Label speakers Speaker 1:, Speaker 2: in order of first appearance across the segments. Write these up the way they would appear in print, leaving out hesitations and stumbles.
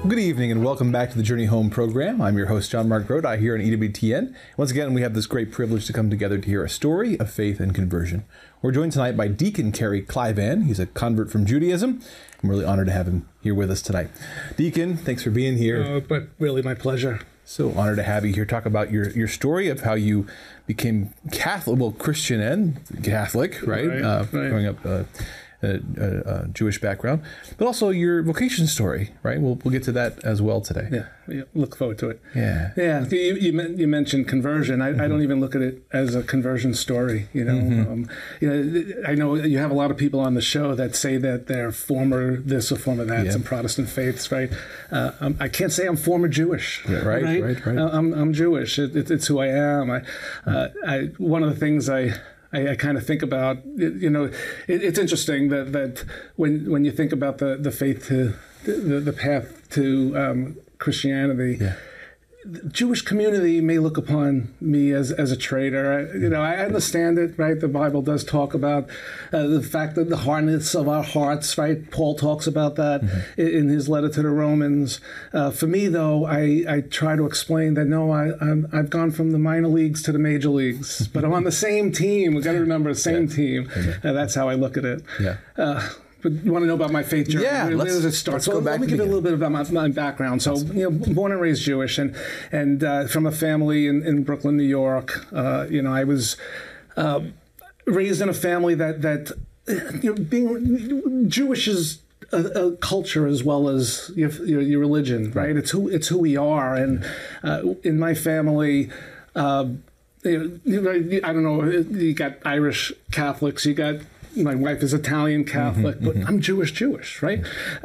Speaker 1: Good evening and welcome back to the Journey Home program. I'm your host, John Mark Grodi, here on EWTN. Once again, we have this great privilege to come together to hear a story of faith and conversion. We're joined tonight by Deacon Kerry Clivan. He's a convert from Judaism. I'm really honored to have him here with us tonight. Deacon, thanks for being here.
Speaker 2: But really my pleasure.
Speaker 1: So honored to have you here. Talk about your story of how you became Catholic, well, Christian and Catholic, right?
Speaker 2: Right.
Speaker 1: Growing up a Jewish background, but also your vocation story, right? We'll get to that as well today.
Speaker 2: Yeah, look forward to it.
Speaker 1: Yeah.
Speaker 2: You mentioned conversion. I don't even look at it as a conversion story. You know, I know you have a lot of people on the show that say that they're former this or former that, some Protestant faiths, right? I can't say I'm former Jewish.
Speaker 1: Yeah, right.
Speaker 2: I'm Jewish. It's who I am. One of the things I kind of think about, it's interesting that when you think about the faith to the path to Christianity, the Jewish community may look upon me as a traitor. I understand it, right? The Bible does talk about the fact that the hardness of our hearts, right? Paul talks about that in his letter to the Romans. For me, though, I try to explain that, no, I've gone from the minor leagues to the major leagues, but I'm on the same team. We've got to remember, the same team. That's how I look at it. But you want to know about my faith journey?
Speaker 1: Yeah,
Speaker 2: where does it start? So let me give you a little bit about my background. So, born and raised Jewish, and from a family in Brooklyn, New York. I was raised in a family that being Jewish is a culture as well as your religion, right? It's who we are, and in my family. I don't know. You got Irish Catholics. You got. My wife is Italian Catholic, but I'm Jewish, right?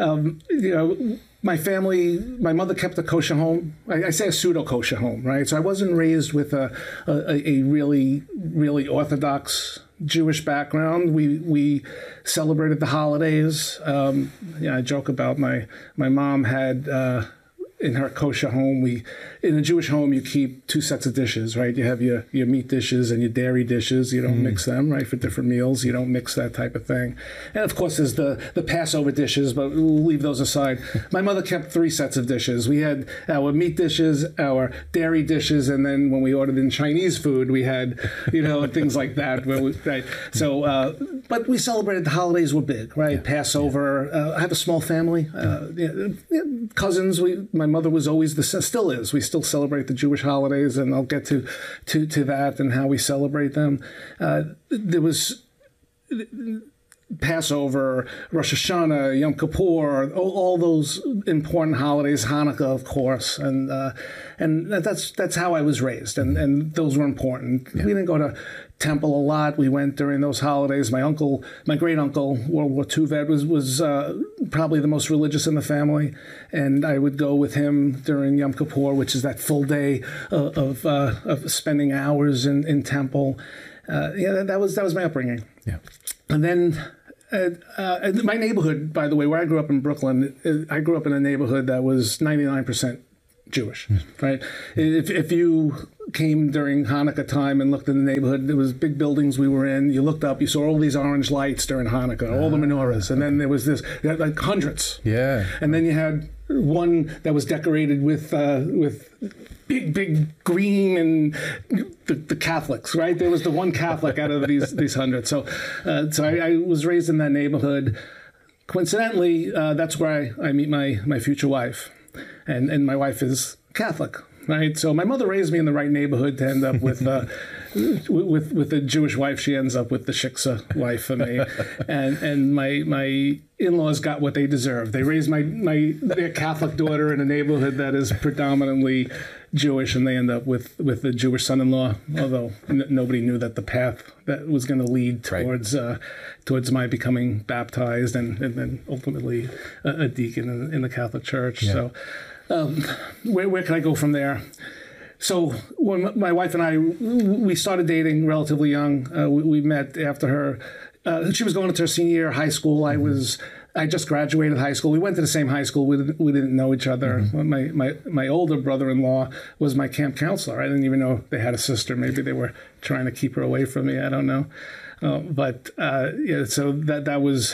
Speaker 2: My family, my mother kept a kosher home. I say a pseudo kosher home, right? So I wasn't raised with a really, really Orthodox Jewish background. We celebrated the holidays. I joke about my mom had. In her kosher home, in a Jewish home, you keep two sets of dishes, right? You have your meat dishes and your dairy dishes. You don't mix them, right? For different meals, you don't mix that type of thing. And of course, there's the Passover dishes, but we'll leave those aside. My mother kept three sets of dishes. We had our meat dishes, our dairy dishes, and then when we ordered in Chinese food, we had, things like that. Right? So, but we celebrated the holidays were big, right? Yeah. Passover. I have a small family, cousins. My mother was always still is. We still celebrate the Jewish holidays, and I'll get to that and how we celebrate them. There was Passover, Rosh Hashanah, Yom Kippur, all those important holidays, Hanukkah, of course, and that's how I was raised, and those were important. Yeah. We didn't go to temple a lot. We went during those holidays. My great uncle, World War II vet, was probably the most religious in the family, and I would go with him during Yom Kippur, which is that full day of spending hours in temple. That was my upbringing. Yeah, and then. My neighborhood, by the way, where I grew up in Brooklyn, I grew up in a neighborhood that was 99% Jewish, right? If you came during Hanukkah time and looked in the neighborhood, there was big buildings we were in. You looked up, you saw all these orange lights during Hanukkah, all the menorahs, and then there was this, you had like hundreds.
Speaker 1: Yeah.
Speaker 2: And then you had one that was decorated with big green and the Catholics, right? There was the one Catholic out of these hundreds. So I was raised in that neighborhood. Coincidentally, that's where I meet my future wife, and my wife is Catholic, right? So my mother raised me in the right neighborhood to end up with with a Jewish wife. She ends up with the shiksa wife for me, and my in-laws got what they deserved. They raised their Catholic daughter in a neighborhood that is predominantly Jewish, and they end up with the Jewish son-in-law. Although nobody knew that the path that was going to lead towards my becoming baptized and then ultimately a deacon in the Catholic Church. Yeah. So. Where can I go from there? So when my wife and I, we started dating relatively young. We met after her. She was going into her senior year of high school. I just graduated high school. We went to the same high school. We didn't know each other. My older brother-in-law was my camp counselor. I didn't even know they had a sister. Maybe they were trying to keep her away from me. I don't know. So that was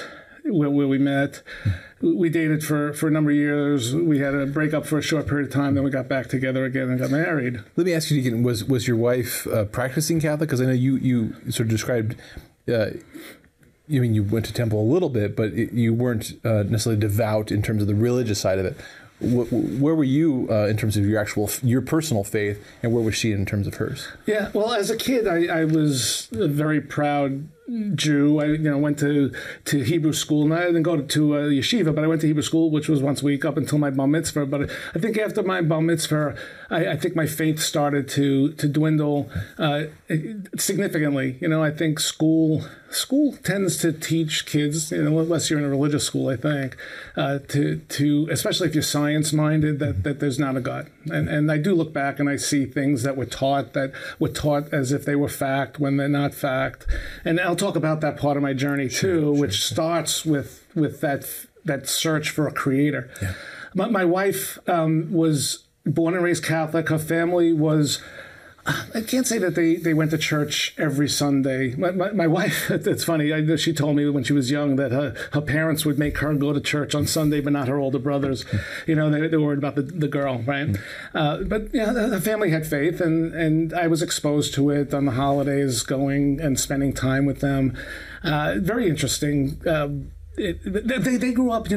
Speaker 2: where we met. We dated for a number of years. We had a breakup for a short period of time. Then we got back together again and got married.
Speaker 1: Let me ask you, Deacon, was your wife practicing Catholic? Because I know you sort of described, you went to temple a little bit, but you weren't necessarily devout in terms of the religious side of it. Where were you in terms of your personal faith, and where was she in terms of hers?
Speaker 2: Yeah, well, as a kid, I was a very proud Jew. I went to Hebrew school, and I didn't go to a yeshiva, but I went to Hebrew school, which was once a week up until my bar mitzvah. But I think after my bar mitzvah, I think my faith started to dwindle significantly. I think school tends to teach kids, unless you're in a religious school, I think, to especially if you're science minded, that there's not a God. And I do look back and I see things that were taught as if they were fact when they're not fact. And I'll talk about that part of my journey too, which starts with that search for a creator. Yeah. My wife was born and raised Catholic. Her family was, I can't say that they went to church every Sunday. My wife, it's funny, she told me when she was young that her parents would make her go to church on Sunday, but not her older brothers. They were worried about the girl, right? But the family had faith, and I was exposed to it on the holidays, going and spending time with them. Very interesting. They grew up,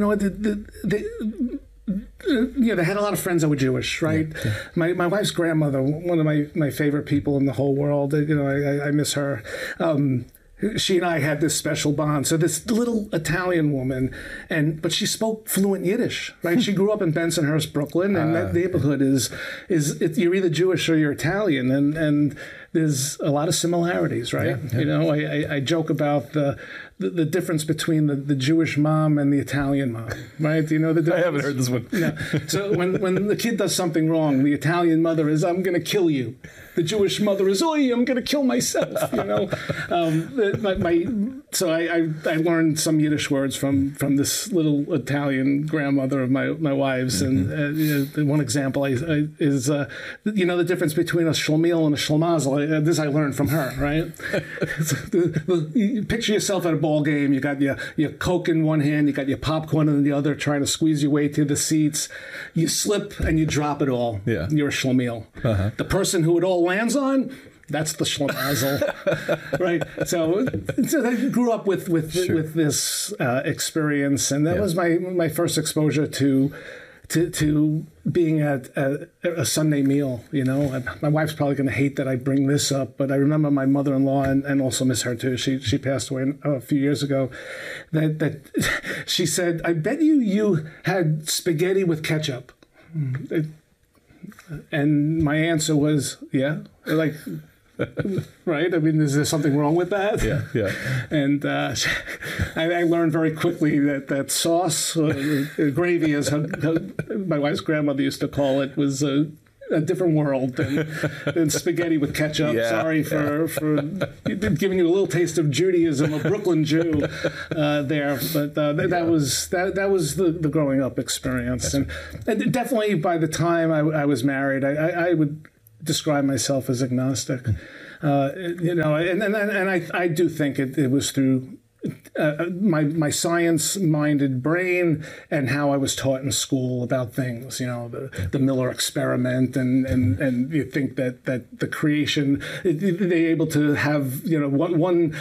Speaker 2: they had a lot of friends that were Jewish, right? Yeah. My wife's grandmother, one of my favorite people in the whole world. I miss her. She and I had this special bond. So this little Italian woman, but she spoke fluent Yiddish, right? She grew up in Bensonhurst, Brooklyn, and that neighborhood is you're either Jewish or you're Italian, and there's a lot of similarities, right? Yeah. I joke about the difference between the Jewish mom and the Italian mom, right? Do you know the difference?
Speaker 1: I haven't heard this one.
Speaker 2: No. So when the kid does something wrong, the Italian mother is, "I'm going to kill you." The Jewish mother is, "Oi, I'm going to kill myself." So I learned some Yiddish words from this little Italian grandmother of my wife's, and one example is the difference between a shlemiel and a shlemazel. This I learned from her, right? You picture yourself at a ball game. You got your Coke in one hand, you got your popcorn in the other, trying to squeeze your way to the seats. You slip and you drop it all. Yeah. You're a shlemiel. Uh-huh. The person who it all lands on, that's the schlemazel, right? So I grew up with this experience, and that was my first exposure to being at a Sunday meal. My wife's probably going to hate that I bring this up, but I remember my mother-in-law, and also miss her too. She passed away a few years ago. That she said, "I bet you had spaghetti with ketchup." And my answer was, "Yeah." Like, right? I mean, is there something wrong with that?
Speaker 1: Yeah.
Speaker 2: And I learned very quickly that sauce, gravy, as my wife's grandmother used to call it, was a different world than spaghetti with ketchup. Yeah, Sorry for giving you a little taste of Judaism, a Brooklyn Jew there. But that was the growing up experience. And definitely by the time I was married, I would describe myself as agnostic. And I do think it was through my science-minded brain and how I was taught in school about things, the Miller experiment, and you think that the creation, they're able to have one